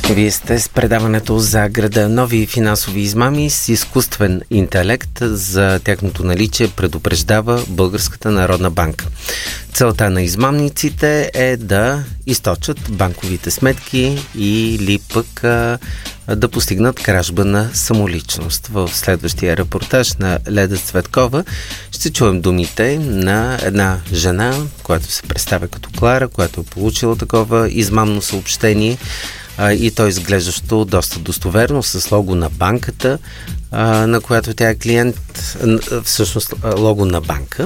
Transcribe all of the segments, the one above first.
Вие сте с предаването за града. Нови финансови измами с изкуствен интелект. За тяхното наличие предупреждава Българската народна банка. Целта на измамниците е да източат банковите сметки или пък да постигнат кражба на самоличност. В следващия репортаж на Леда Цветкова ще чуем думите на една жена, която се представя като Клара, която е получила такова измамно съобщение, и то изглеждащо доста достоверно, с лого на банката, на която тя е клиент, всъщност лого на банка.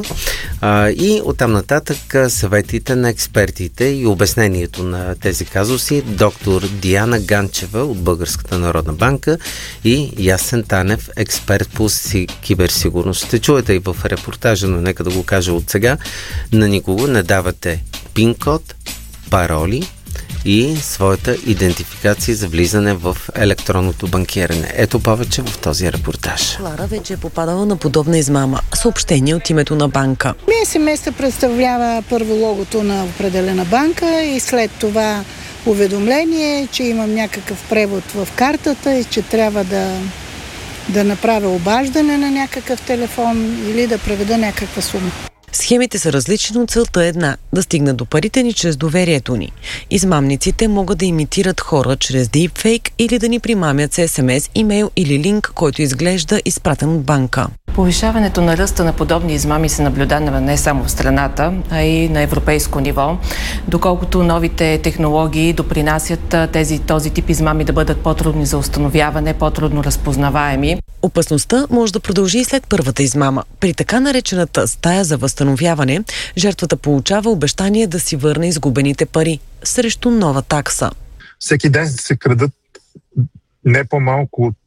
И оттам нататък съветите на експертите и обяснението на тези казуси доктор Диана Ганчева от Българската народна банка и Ясен Танев, експерт по киберсигурност. Ще чуете и в репортажа, но нека да го кажа от сега. На никого не давате пин-код, пароли и своята идентификация за влизане в електронното банкиране. Ето повече в този репортаж. Клара вече е попадала на подобна измама. Съобщение от името на банка. SMS представлява първо логото на определена банка и след това уведомление, че имам някакъв превод в картата и че трябва да направя обаждане на някакъв телефон или да преведа някаква сума. Схемите са различни, но целта е една – да стигнат до парите ни чрез доверието ни. Измамниците могат да имитират хора чрез deepfake или да ни примамят с SMS, имейл или линк, който изглежда изпратен от банка. Повишаването на ръста на подобни измами се наблюдава не само в страната, а и на европейско ниво, доколкото новите технологии допринасят този тип измами да бъдат по-трудни за установяване, по-трудно разпознаваеми. Опасността може да продължи и след първата измама. При така наречената стая за възстановяване, жертвата получава обещание да си върне изгубените пари срещу нова такса. Всеки ден се крадат не по-малко от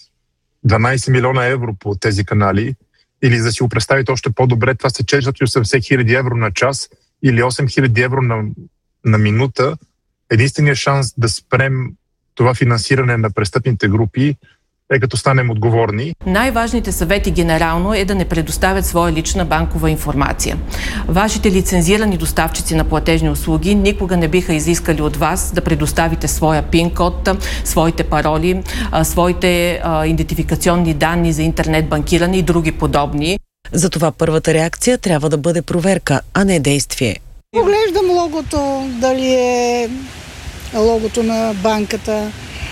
12 милиона евро по тези канали, или за да си го представите още по-добре, това са 480 хиляди евро на час или 8 хиляди евро на минута. Единственият шанс да спрем това финансиране на престъпните групи е като станем отговорни. Най-важните съвети генерално е да не предоставят своя лична банкова информация. Вашите лицензирани доставчици на платежни услуги никога не биха изискали от вас да предоставите своя пин-код, своите пароли, своите идентификационни данни за интернет банкиране и други подобни. Затова първата реакция трябва да бъде проверка, а не действие. Поглеждам логото, дали е логото на банката.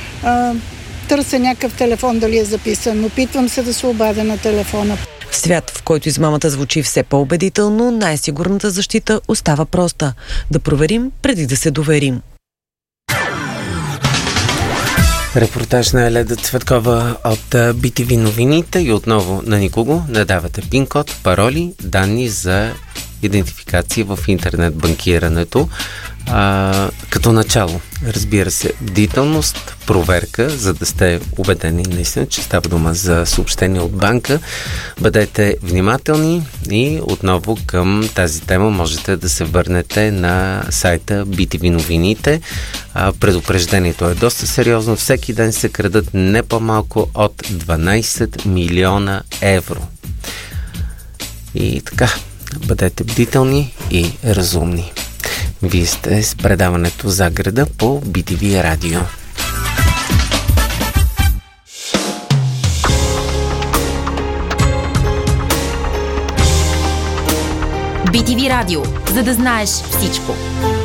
Търся някакъв телефон, дали е записан. Опитвам се да се обадя на телефона. В свят, в който измамата звучи все по-убедително, най-сигурната защита остава проста. Да проверим преди да се доверим. Репортаж на Леда Цветкова от BTV новините и отново на никого не давате пин-код, пароли, данни за идентификация в интернет банкирането. Като начало, разбира се, бдителност, проверка, за да сте убедени наистина, че става дума за съобщение от банка. Бъдете внимателни и отново към тази тема можете да се върнете на сайта BTV новините. Предупреждението е доста сериозно. Всеки ден се крадат не по-малко от 12 милиона евро. И така, бъдете бдителни и разумни. Вие сте с предаването за града по BTV радио. BTV радио, за да знаеш всичко.